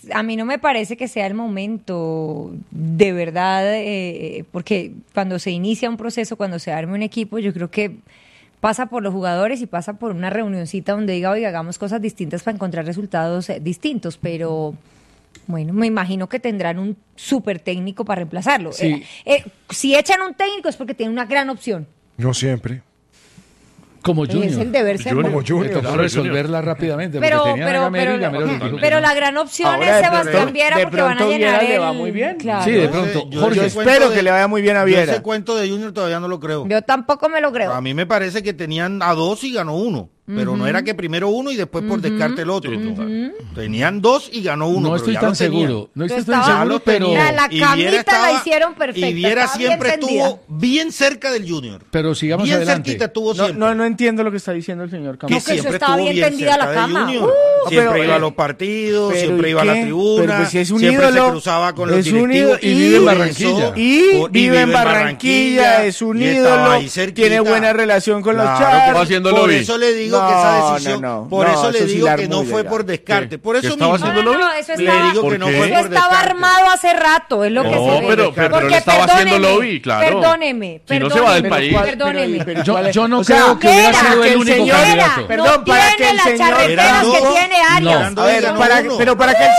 a mí no me parece que sea el momento, de verdad, porque cuando se inicia un proceso, cuando se arme un equipo, yo creo que pasa por los jugadores y pasa por una reunioncita donde diga, oiga, hagamos cosas distintas para encontrar resultados distintos, pero bueno, me imagino que tendrán un súper técnico para reemplazarlo. Sí. Si echan un técnico es porque tienen una gran opción. No siempre. Como Junior. Es el deber ser. Como Le Junior. tocó resolverla rápidamente. Pero, porque tenían a Gamero y Gamero le dijo que pero no. la gran opción Ahora, es de Sebastián pronto- Viera de porque van a pronto llenar Viera le el... va muy bien. Claro. Sí, de pronto. Yo Jorge, Yo ese cuento espero que le vaya muy bien a Yo Viera. ese cuento de Junior todavía no lo creo. Yo tampoco me lo creo. A mí me parece que tenían a 2 y ganó 1. Pero no era que primero 1 y después por descarte el otro. Tenían 2 y ganó 1. no estoy tan seguro. No estoy tan Estaba- seguro, pero, Mira, la Y Viera camita estaba- la hicieron perfecta. Y Viera estaba bien siempre tendida. estuvo bien cerca del Junior. pero sigamos Bien adelante. cerquita estuvo No, siempre. no entiendo lo que está diciendo el señor Que Campos. No, que eso siempre estaba estuvo bien tendida cerca la de cama. Junior. Pero, Siempre iba a los partidos, pero siempre ¿y iba a la qué? tribuna, Pero pues si es un siempre ídolo, se cruzaba con los es un directivos. ídolo y vive en por Barranquilla. eso- Y vive en Barranquilla, es un y estaba ídolo, ahí cerquita. tiene buena relación con los Claro, chats. que Estaba haciendo por lobby. eso le digo No, que esa decisión, no, por no, eso le eso sí digo la que no armulla fue ya. por descarte. Por ¿Que eso estaba mismo. haciendo lobby? Eso Le estaba, digo que no ¿Por qué? fue eso por estaba descarte. armado hace rato, es lo que No, se ve. pero Porque él estaba haciendo perdóneme, lobby, claro. Perdóneme, Si no se va del perdóneme, país. perdóneme. Yo no O sea, creo que hubiera Viera, sido que el el único señor candidato. Perdón, no para tiene que el las señor- charreteras que Eran tiene dos. Arias. No. A ver, ganó uno. pero para que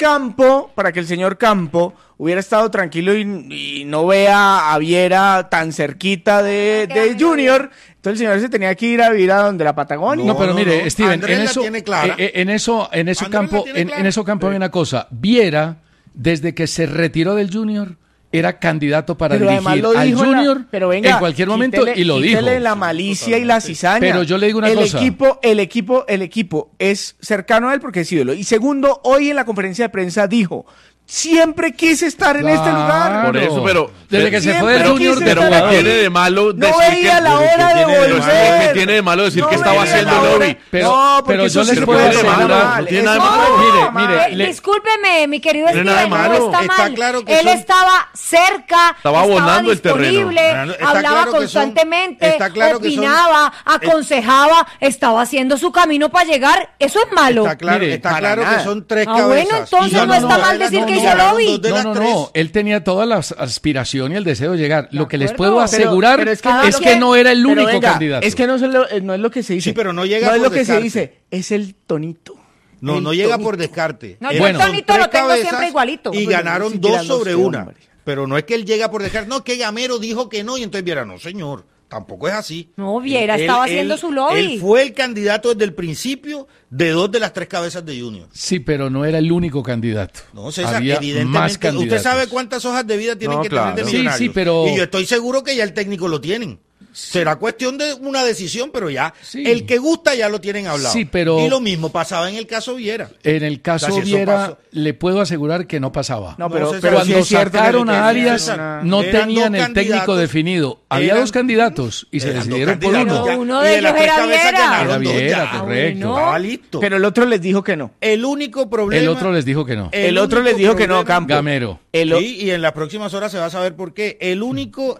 el señor Campo hubiera estado tranquilo y no vea a Viera tan cerquita de Junior, entonces el señor se tenía que ir a vivir a donde la Patagonia. No, pero mire, no. Steven, Andrés en la eso, tiene clara. en eso Andrés campo, la tiene en clara. eso campo hay una cosa. Viera, desde que se retiró del Junior, era candidato para Pero además dirigir lo al dijo Junior pero venga, en cualquier momento y lo dijo. quítele la malicia y la cizaña. Pero yo le digo una el cosa. El equipo es cercano a él porque es ídolo. Y segundo, hoy en la conferencia de prensa dijo, siempre quise estar en este lugar. Por eso, pero Desde que se fue del Siempre Junior, quise pero estar ¿qué ahí. tiene de malo No decir veía que la hora de volver. ¿Qué tiene de malo decir No que estaba veía haciendo la hora. lobby? Pero, No, porque pero yo eso les sí puedo puede ser asegurar. mal. No tiene nada de Eso- malo. Mire, Discúlpeme, mi querido No tiene nada de Steven, malo. no está Está mal. claro que Él son- estaba cerca, Estaba abonando el terreno. disponible, Está hablaba claro que son- constantemente, está claro que son- opinaba, aconsejaba, estaba haciendo su camino para llegar. Eso es malo. Está claro, Mire, está para claro nada. que son 3 Ah, cabezas. bueno, entonces Y no ganaron está dos mal de las- decir que y hizo ganaron lobby. dos de las No, tres. él tenía toda la aspiración y el deseo de llegar. Lo que les acuerdo. puedo asegurar Pero es es que, que no era el Pero único venga, candidato. Es que no es lo que se dice. Sí, pero no llega No es por lo que se descarte. dice, es el tonito. No El llega tonito. por descarte. No, yo Bueno. el tonito Son lo tengo tres siempre cabezas igualito. Y Bueno, ganaron ni siquiera 2 sobre los 1. hombre. Pero no es que él llega por descarte. No, que Gamero dijo que no y entonces Viera, no, señor. Tampoco es así. No, Viera estaba haciendo su lobby. Él fue el candidato desde el principio de 2 de las 3 cabezas de Junior. Sí, pero no era el único candidato. No, César, Había más evidentemente. candidatos. Usted sabe cuántas hojas de vida tienen No, que claro. tener de Sí, Millonarios. sí, pero- Y yo estoy seguro que ya el técnico lo tienen. Será cuestión de una decisión, pero ya. Sí. El que gusta ya lo tienen hablado. Sí, pero- Y lo mismo pasaba en el caso Viera. En el caso O sea, si eso Viera, pasó. le puedo asegurar que no pasaba. No, pero, César, pero Cuando sí es cierto que sacaron le a tenía Arias, una- no Eran tenían dos el técnico candidatos. definido. Había Eran- 2 candidatos y se Eran dos decidieron por candidatos. uno. Ya. Uno Y de de las ellos tres era cabezas Viera. ganaron Era dos Viera, ya. correcto. bueno. Estaba listo. Pero el otro les dijo que no. El único problema. El otro les dijo que no. El otro les dijo que no, Campo. Gamero. Sí, y en las próximas horas se va a saber por qué. El único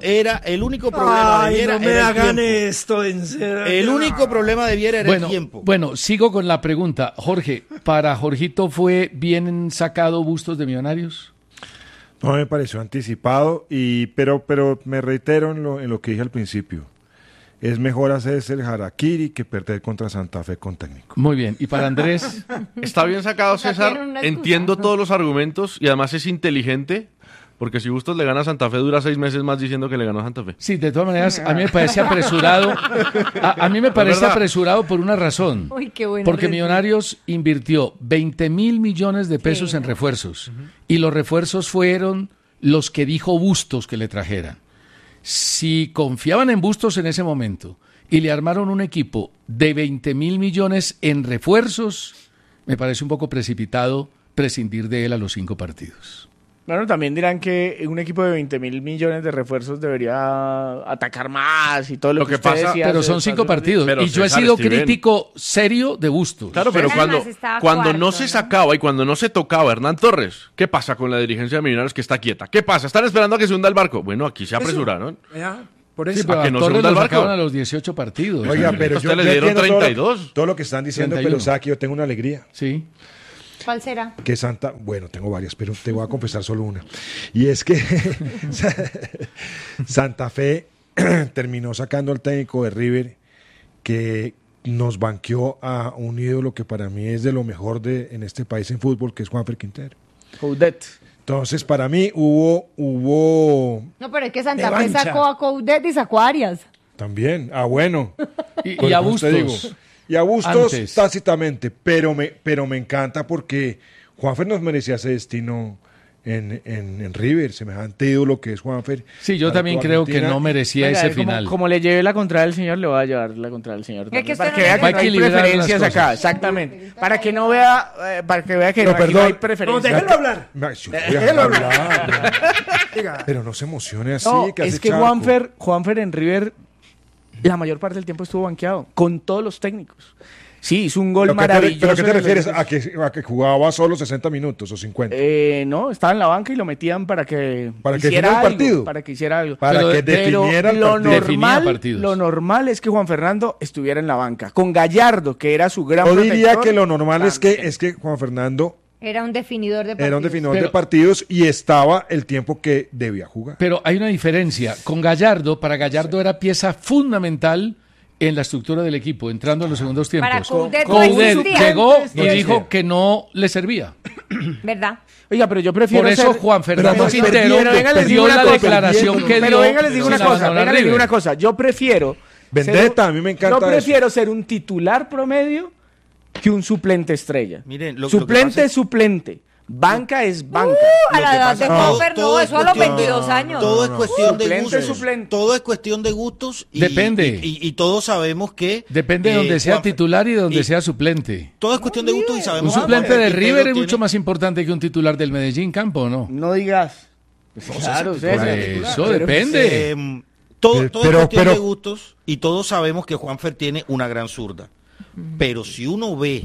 problema de Viera era el tiempo. esto en serio. El único problema de Viera era el tiempo. Bueno, sigo con la pregunta. Jorge, ¿para Jorgito fue bien sacado Bustos de Millonarios? No me pareció anticipado, pero me reitero en lo que dije al principio. Es mejor hacerse el harakiri que perder contra Santa Fe con técnico. Muy bien. ¿Y para Andrés? Está bien sacado, sea, César. tiene una excusa. Entiendo todos los argumentos y además es inteligente. Porque si Bustos le gana a Santa Fe, dura 6 meses más diciendo que le ganó a Santa Fe. Sí, de todas maneras, a mí me parece apresurado. A mí me parece verdad. apresurado por una razón. Uy, qué buena Porque respuesta. Millonarios invirtió 20.000 millones de pesos Sí. en refuerzos. Y los refuerzos fueron los que dijo Bustos que le trajeran. Si confiaban en Bustos en ese momento y le armaron un equipo de 20.000 millones en refuerzos, me parece un poco precipitado prescindir de él a los 5 partidos. Bueno, también dirán que un equipo de 20.000 millones de refuerzos debería atacar más y todo lo, Lo que usted pasa- decía Pero hace- son 5 hace- partidos. Pero Y yo he César, sido Steven. crítico serio de Bustos. Claro, pero Además cuando estaba no cuarto, se ¿no? sacaba y cuando no se tocaba Hernán Torres, ¿qué pasa con la dirigencia de Millonarios que está quieta? ¿Qué pasa? ¿Están esperando a que se hunda el barco? Bueno, aquí se apresuraron. Por Sí, eso. pero ¿A a que no se Torres hunda lo el barco? sacaron a los 18 partidos. Oiga, pero Usted yo le dieron entiendo 32. todo lo que están diciendo, 31. pero sabe que yo tengo una alegría. Sí. ¿Cuál será? Que bueno, tengo varias, pero te voy a confesar solo una. Y es que Santa Fe terminó sacando al técnico de River, que nos banqueó a un ídolo que para mí es de lo mejor en este país en fútbol, que es Juanfer Quintero. Coudet. Entonces, para mí hubo No, pero es que Santa Fe revancha. sacó a Coudet y sacó a Arias. también. Bueno. Y Pues, a como te digo, Bustos. y a Bustos Antes. tácitamente, pero me encanta porque Juanfer nos merecía ese destino en River, semejante ídolo que es Juanfer. Sí, yo Para también toda creo que Argentina. no merecía Venga, ese como- final. Como le llevé la contraria al señor, le voy a llevar la contraria al señor. Es que también, usted para no que le- vea Va que a no hay equilibrar las preferencias cosas. acá, exactamente. Para que no vea, que No, no, aquí no perdón. hay No, preferencias. déjelo hablar. Yo voy a dejarlo hablar. Diga. Pero no se emocione así. No, que hace es que charco. Juanfer en River la mayor parte del tiempo estuvo banqueado, con todos los técnicos. Sí, hizo un gol ¿Pero maravilloso. ¿Pero qué te en el- refieres? ¿A que jugaba solo 60 minutos o 50? No, estaba en la banca y lo metían para que Para que hiciera definiera el algo, partido. para que hiciera algo. Para pero- que definiera el lo partido. Definía normal, partidos. lo normal es que Juan Fernando estuviera en la banca, con Gallardo, que era su gran Yo diría protector, que lo normal también. es que Juan Fernando Era un definidor de partidos. era un definidor Pero- de partidos y estaba el tiempo que debía jugar. Pero hay una diferencia. Con Gallardo, para Gallardo era pieza fundamental en la estructura del equipo, entrando en los segundos tiempos. Para Coudet no Coudet existía. llegó y No existía. dijo que no le servía. ¿Verdad? Oiga, pero yo prefiero Por eso ser- Juan Fernando además Quintero perdieron, venga, les digo dio una la cosa, declaración que dio. Pero venga, les digo una sin cosa, abandonar venga, les digo River. una cosa. Yo prefiero Vendetta, ser un- a mí me encanta Yo prefiero ser un titular promedio que un suplente estrella. Miren, lo que suplente pasa es suplente. Banca es banca. A Lo la que edad pasa de es que Juanfer, no, eso a los 22 años. Todo es cuestión de Suplente, gustos. suplente. Todo es cuestión de gustos. Y, Depende. Y todos sabemos que. Depende de donde sea Juanfer- titular y donde y sea suplente. Todo es cuestión de gustos y Un sabemos que suplente Juanfer de Quintero River es tiene- mucho más importante que un titular del Medellín, Campo, ¿no? No digas. Claro, César, Por César. eso depende. Todo es Pero- cuestión pero- de gustos y todos sabemos que Juanfer tiene una gran zurda. Pero si uno ve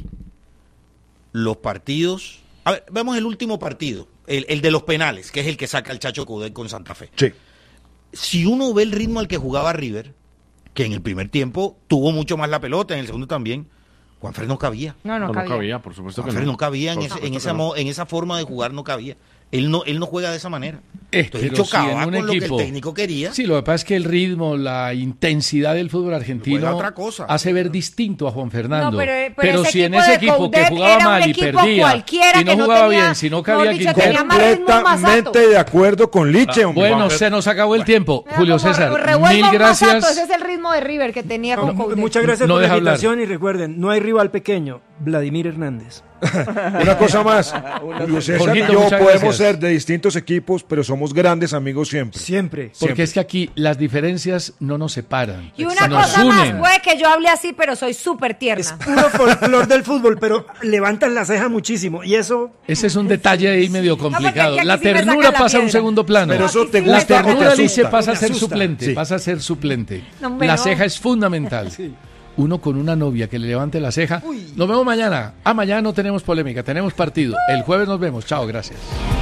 los partidos... A ver, vemos el último partido, el de los penales, que es el que saca el Chacho Coudet con Santa Fe. Sí. Si uno ve el ritmo al que jugaba River, que en el primer tiempo tuvo mucho más la pelota, en el segundo también, Juanfer no cabía. No, no, No, no cabía. cabía, por supuesto que Juanfer no. no cabía en, Por ese- supuesto en que esa, no. en esa forma de jugar, no cabía. Él no juega de esa manera. Entonces él Pero si chocaba en un con lo que equipo- el técnico quería. Sí, lo que pasa es que el ritmo, la intensidad del fútbol argentino Juega otra cosa. hace ver distinto a Juan Fernando. No, pero ese si en equipo ese de equipo que Coudet jugaba era un mal y equipo perdía cualquiera y no que no jugaba tenía- bien, si no mejor cabía dicho, Quintero. tenía más ritmo Masato. Completamente de acuerdo con Liche, hombre. Bueno, se nos acabó el tiempo. Julio Como César, revuelva mil un Masato, gracias. ese es el ritmo de River que tenía con Coudet. Muchas gracias No por la deja hablar. invitación y recuerden, no hay rival pequeño, Vladimir Hernández. Una cosa más. Julio César y Jorgito, yo muchas podemos gracias. ser de distintos equipos, pero somos grandes amigos siempre. Siempre. Porque es que aquí las diferencias no nos separan. Y una nos cosa unen. más, puede que yo hable así, pero soy súper Es tierna. puro folclor del fútbol, pero levantan la ceja muchísimo. Y eso, Ese es un detalle ahí medio porque complicado. aquí La sí me ternura sacan la pasa a un piedra. segundo plano. Pero eso te La gusta o te ternura dice asusta. pasa a Me ser asusta. suplente, Sí. pasa a ser suplente. No, hombre, La no. ceja es fundamental. Uno con una novia que le levante la ceja. Nos vemos mañana. Mañana no tenemos polémica, tenemos partido. El jueves nos vemos. Chao, gracias.